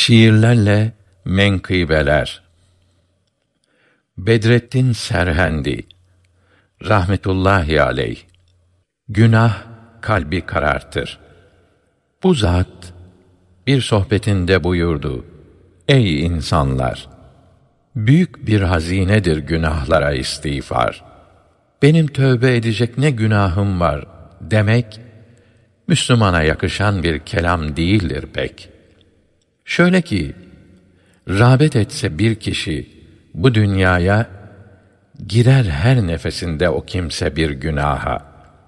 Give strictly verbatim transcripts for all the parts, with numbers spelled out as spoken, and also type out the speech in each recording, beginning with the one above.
Şiirlerle menkıbeler. Bedrettin Serhendi rahmetullahi aleyh. Günah kalbi karartır. Bu zat bir sohbetinde buyurdu: Ey insanlar! Büyük bir hazinedir günahlara istiğfar. Benim tövbe edecek ne günahım var demek, Müslümana yakışan bir kelam değildir pek. Şöyle ki, rağbet etse bir kişi bu dünyaya, girer her nefesinde o kimse bir günaha.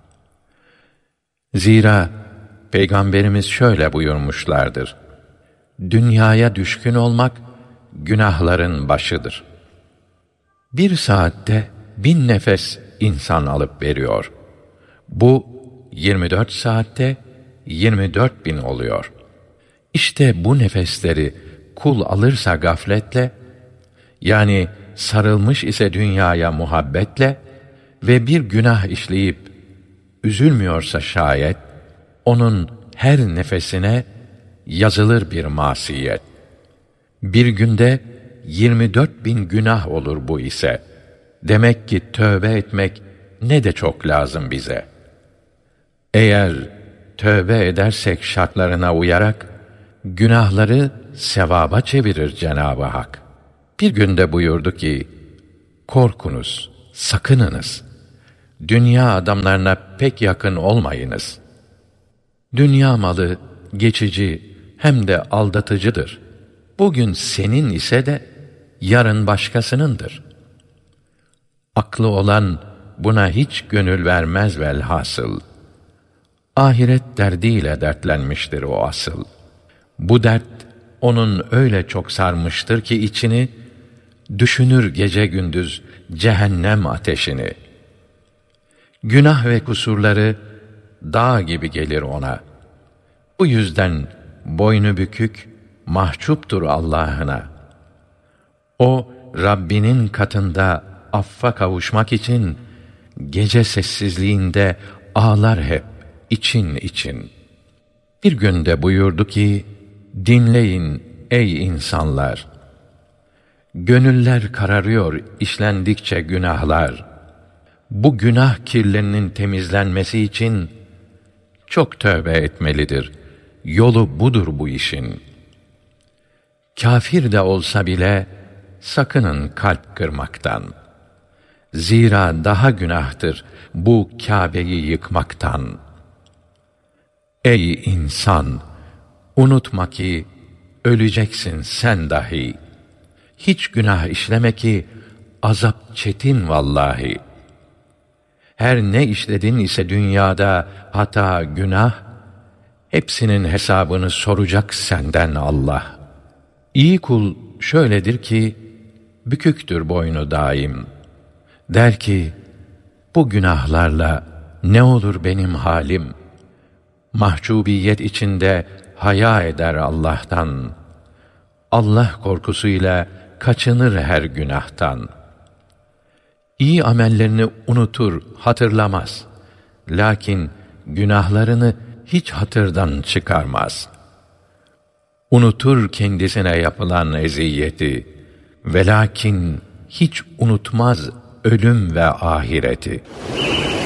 Zira Peygamberimiz şöyle buyurmuşlardır: Dünyaya düşkün olmak, günahların başıdır. Bir saatte bin nefes insan alıp veriyor. Bu yirmi dört saatte yirmi dört bin oluyor. İşte bu nefesleri kul alırsa gafletle, yani sarılmış ise dünyaya muhabbetle ve bir günah işleyip üzülmüyorsa şayet, onun her nefesine yazılır bir masiyet. Bir günde yirmi dört bin günah olur bu ise. Demek ki tövbe etmek ne de çok lazım bize. Eğer tövbe edersek şartlarına uyarak, günahları sevaba çevirir Cenab-ı Hak. Bir günde buyurdu ki, korkunuz, sakınınız. Dünya adamlarına pek yakın olmayınız. Dünya malı geçici hem de aldatıcıdır. Bugün senin ise de yarın başkasınındır. Aklı olan buna hiç gönül vermez velhasıl. Ahiret derdiyle dertlenmiştir o asıl. Bu dert onun öyle çok sarmıştır ki içini, düşünür gece gündüz cehennem ateşini. Günah ve kusurları dağ gibi gelir ona. Bu yüzden boynu bükük, mahcuptur Allah'ına. O Rabbinin katında affa kavuşmak için gece sessizliğinde ağlar hep için için. Bir günde buyurdu ki, dinleyin ey insanlar! Gönüller kararıyor işlendikçe günahlar. Bu günah kirlerinin temizlenmesi için çok tövbe etmelidir. Yolu budur bu işin. Kâfir de olsa bile sakının kalp kırmaktan. Zira daha günahtır bu Kâbe'yi yıkmaktan. Ey insan! Unutma ki öleceksin sen dahi. Hiç günah işleme ki azap çetin vallahi. Her ne işledin ise dünyada hata, günah, hepsinin hesabını soracak senden Allah. İyi kul şöyledir ki, büküktür boynu daim. Der ki, bu günahlarla ne olur benim halim? Mahcubiyet içinde haya eder Allah'tan. Allah korkusuyla kaçınır her günahtan. İyi amellerini unutur, hatırlamaz. Lakin günahlarını hiç hatırdan çıkarmaz. Unutur kendisine yapılan eziyeti, ve lakin hiç unutmaz ölüm ve ahireti.